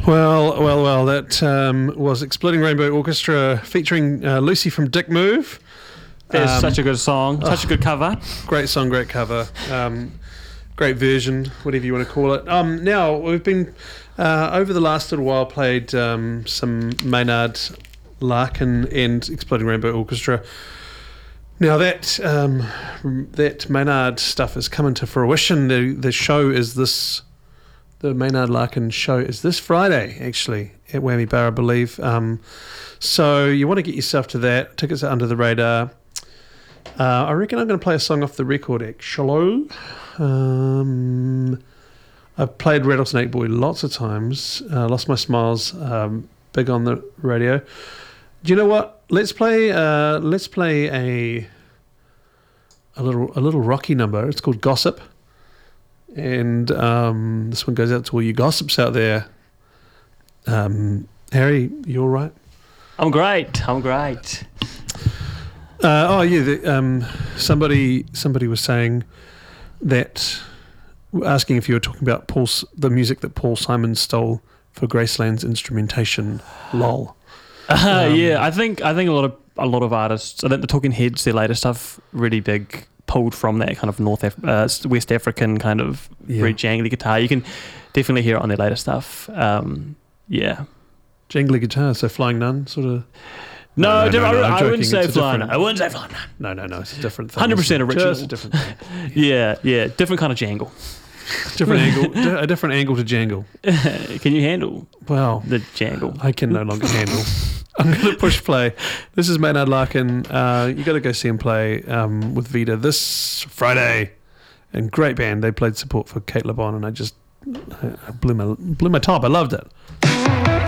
Well. That was Exploding Rainbow Orchestra featuring Lucy from Dick Move. It's such a good song, such a good cover. Great song, great cover. Great version, whatever you want to call it. Now, we've been, over the last little while, played some Maynard Larkin and Exploding Rainbow Orchestra. Now, that Maynard stuff is coming to fruition. The show is this... The Maynard Larkin show is this Friday, actually, at Whammy Bar, I believe. So you want to get yourself to that. Tickets are under the radar. I reckon I'm going to play a song off the record, actually. I've played Rattlesnake Boy lots of times. Lost My Smiles, big on the radio. Do you know what? Let's play a little rocky number. It's called Gossip. And this one goes out to all you gossips out there. Harry, you all right? I'm great. Somebody was saying that, asking if you were talking about the music that Paul Simon stole for Graceland's instrumentation. Lol. Yeah, I think a lot of artists. I think the Talking Heads, their latest stuff, really big. Pulled from that kind of West African kind of very jangly guitar. You can definitely hear it on their later stuff. Yeah. Jangly guitar, so Flying Nun sort of... No, I wouldn't say Flying Nun. I wouldn't say Flying Nun. No, it's a different thing. 100% original. Just a different thing. Yeah, different kind of jangle. Different angle, a different angle to jangle. Can you handle the jangle? I can no longer handle. I'm going to push play. This is Maynard Larkin. You got to go see him play with Vita this Friday. And great band. They played support for Kate Le Bon, and I blew my top. I loved it.